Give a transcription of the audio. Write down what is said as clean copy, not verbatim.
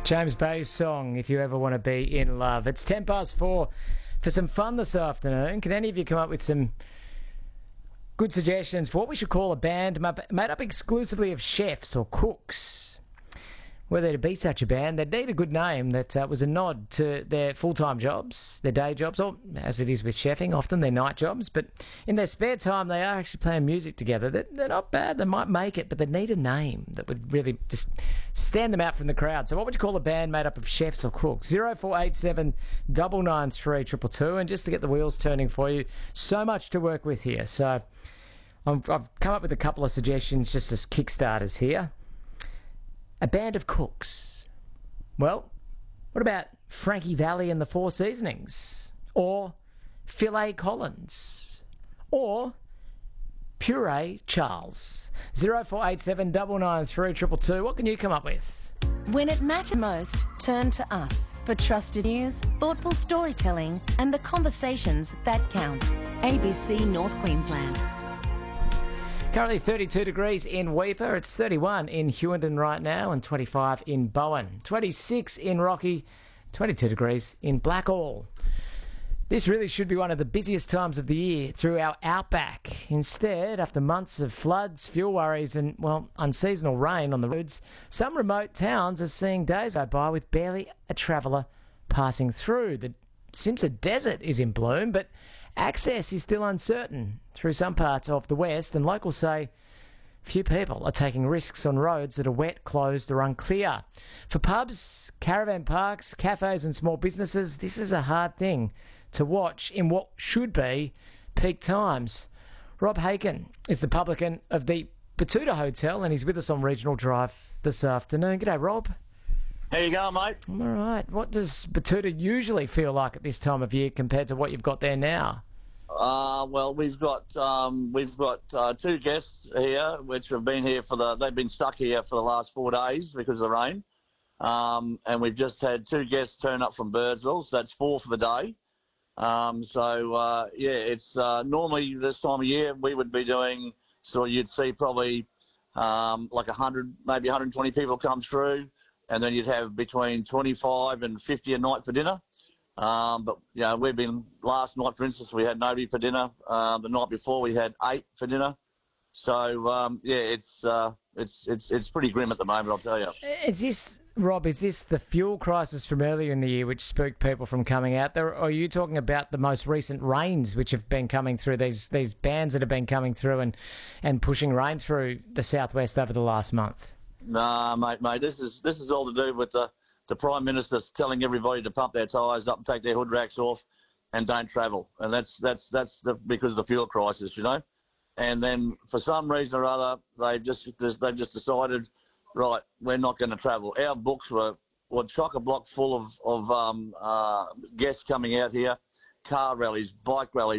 James Bay's song, If You Ever Want to Be in Love. It's 4:10 for some fun this afternoon. Can any of you come up with some good suggestions for what we should call a band made up exclusively of chefs or cooks? Were there to be such a band, they'd need a good name that was a nod to their full-time jobs, their day jobs, or as it is with chefing, often their night jobs. But in their spare time, they are actually playing music together. They're not bad. They might make it, but they need a name that would really just stand them out from the crowd. So what would you call a band made up of chefs or cooks? 0487 993 222. And just to get the wheels turning for you, so much to work with here. So I've come up with a couple of suggestions just as kickstarters here. A band of cooks. Well, what about Frankie Valli and the Four Seasonings? Or Philae Collins? Or Puree Charles? 0487 993 222. What can you come up with? When it matters most, turn to us for trusted news, thoughtful storytelling, and the conversations that count. ABC North Queensland. Currently 32 degrees in Weipa. It's 31 in Hughenden right now and 25 in Bowen. 26 in Rocky, 22 degrees in Blackall. This really should be one of the busiest times of the year through our outback. Instead, after months of floods, fuel worries and, well, unseasonal rain on the roads, some remote towns are seeing days go by with barely a traveller passing through. The Simpson Desert is in bloom, but access is still uncertain through some parts of the west, and locals say few people are taking risks on roads that are wet, closed or unclear. For pubs, caravan parks, cafes and small businesses, this is a hard thing to watch in what should be peak times. Rob Haken is the publican of the Batuta Hotel and he's with us on Regional Drive this afternoon. G'day, Rob. How you going, mate? I'm all right. What does Batuta usually feel like at this time of year compared to what you've got there now? Well, we've got two guests here, which have been here they've been stuck here for the last 4 days because of the rain. And we've just had two guests turn up from Birdsville, so that's 4 for the day. It's normally this time of year we would be doing, so you'd see probably like 100, maybe 120 people come through, and then you'd have between 25 and 50 a night for dinner. But we've been, last night, for instance, we had nobody for dinner. The night before we had 8 for dinner. So, it's pretty grim at the moment, I'll tell you. Rob, is this the fuel crisis from earlier in the year which spooked people from coming out there? Or are you talking about the most recent rains which have been coming through, these bands that have been coming through and pushing rain through the southwest over the last month? Nah, mate, this is all to do with the Prime Minister's telling everybody to pump their tyres up and take their hood racks off and don't travel. And that's because of the fuel crisis, you know. And then for some reason or other, they've just decided, right, we're not going to travel. Our books were chock-a-block full of guests coming out here, car rallies, bike rallies,